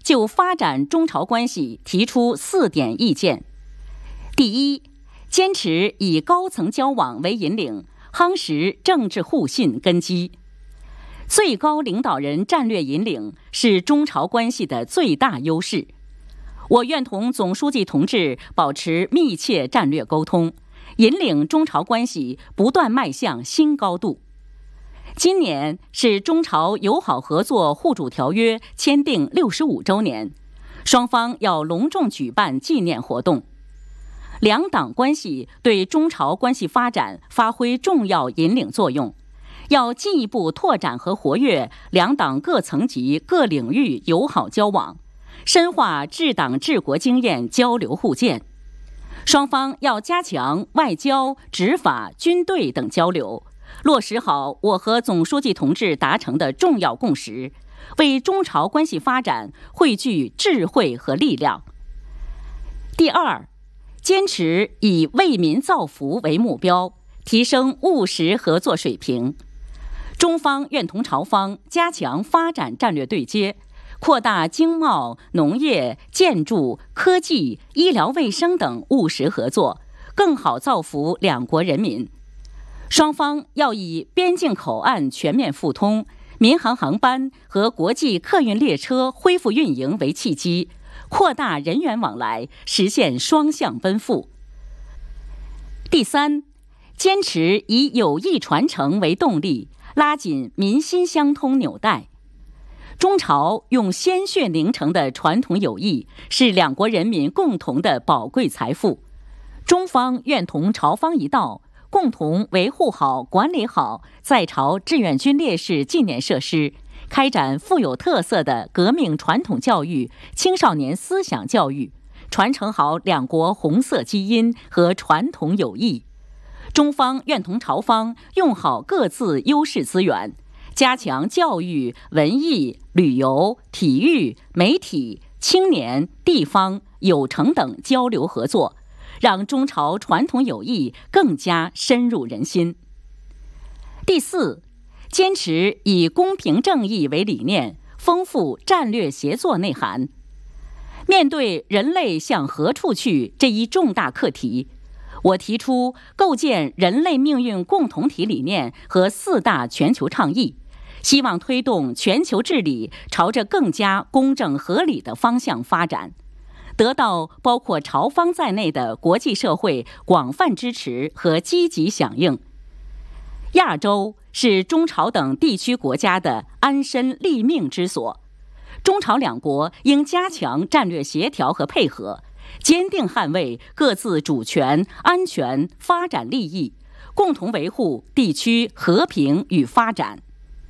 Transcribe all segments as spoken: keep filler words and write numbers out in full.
就发展中朝关系提出四点意见。第一，坚持以高层交往为引领，夯实政治互信根基。最高领导人战略引领是中朝关系的最大优势。我愿同总书记同志保持密切战略沟通，引领中朝关系不断迈向新高度。今年是中朝友好合作互助条约签订六十五周年，双方要隆重举办纪念活动。两党关系对中朝关系发展发挥重要引领作用，要进一步拓展和活跃两党各层级各领域友好交往，深化治党治国经验交流互鉴。双方要加强外交、执法、军队等交流，落实好我和总书记同志达成的重要共识，为中朝关系发展汇聚智慧和力量。第二，坚持以为民造福为目标，提升务实合作水平。中方愿同朝方加强发展战略对接，扩大经贸、农业、建筑、科技、医疗卫生等务实合作，更好造福两国人民。双方要以边境口岸全面复通、民航航班和国际客运列车恢复运营为契机，扩大人员往来，实现双向奔赴。第三，坚持以友谊传承为动力，拉紧民心相通纽带。中朝用鲜血凝成的传统友谊是两国人民共同的宝贵财富，中方愿同朝方一道，共同维护好、管理好在朝志愿军烈士纪念设施，开展富有特色的革命传统教育、青少年思想教育，传承好两国红色基因和传统友谊。中方愿同朝方用好各自优势资源，加强教育、文艺、旅游、体育、媒体、青年、地方、有成等交流合作，让中朝传统友谊更加深入人心。第四，坚持以公平正义为理念，丰富战略协作内涵。面对人类向何处去这一重大课题，我提出构建人类命运共同体理念和四大全球倡议，希望推动全球治理朝着更加公正合理的方向发展，得到包括朝方在内的国际社会广泛支持和积极响应。亚洲是中朝等地区国家的安身立命之所，中朝两国应加强战略协调和配合，坚定捍卫各自主权、安全、发展利益，共同维护地区和平与发展。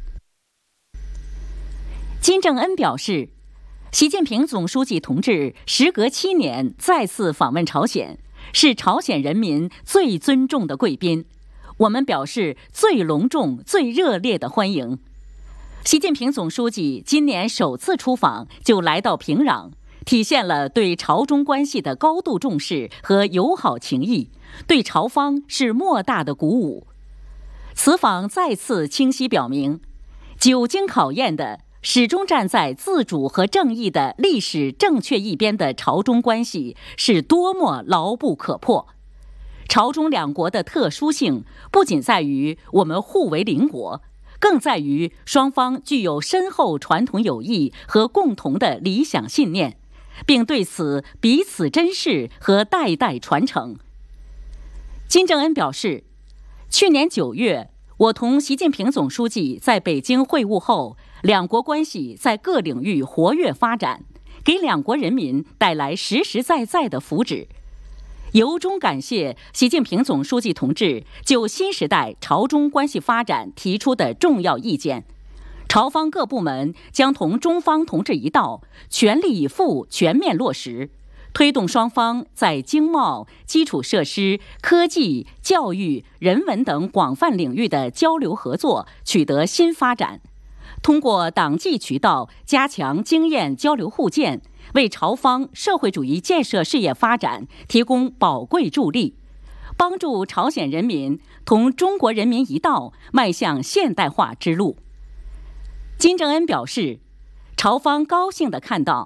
金正恩表示，习近平总书记同志时隔七年再次访问朝鲜，是朝鲜人民最尊重的贵宾，我们表示最隆重、最热烈的欢迎。习近平总书记今年首次出访就来到平壤，体现了对朝中关系的高度重视和友好情谊，对朝方是莫大的鼓舞。此访再次清晰表明，久经考验的始终站在自主和正义的历史正确一边的朝中关系是多么牢不可破。朝中两国的特殊性不仅在于我们互为邻国，更在于双方具有深厚传统友谊和共同的理想信念，并对此彼此珍视和代代传承。金正恩表示，去年九月，我同习近平总书记在北京会晤后，两国关系在各领域活跃发展，给两国人民带来实实在在的福祉。由衷感谢习近平总书记同志就新时代朝中关系发展提出的重要意见，朝方各部门将同中方同志一道，全力以赴全面落实，推动双方在经贸、基础设施、科技、教育、人文等广泛领域的交流合作取得新发展，通过党纪渠道加强经验交流互鉴，为朝方社会主义建设事业发展提供宝贵助力，帮助朝鲜人民同中国人民一道迈向现代化之路。金正恩表示，朝方高兴地看到